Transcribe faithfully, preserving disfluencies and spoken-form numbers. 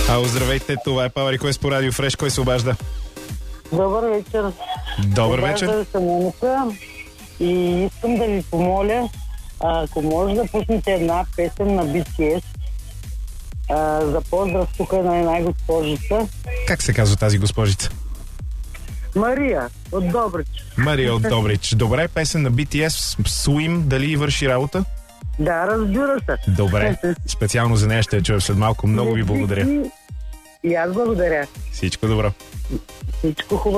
Ало, здравейте, това е Power Request по Радио Фреш. Кой се обажда? Добър вечер. Добър вечер. Обажда се Моника и искам да ви помоля, ако може да пуснете една песен на би ти ес а, за поздрав тук на една госпожица. Как се казва тази госпожица? Мария от Добрич. Мария от Добрич. Добре, песен на би ти ес, Swim, дали върши работа? Да, разбира се. Добре, специално за нея ще я чуя след малко. Много ви благодаря. И аз благодаря. Всичко добро. Всичко хубаво.